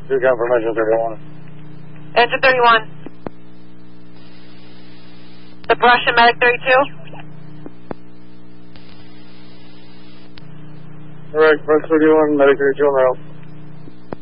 Do confirmation 31. Engine 31. The brush and medic 32. Correct, brush 31, medic 32 on the rail.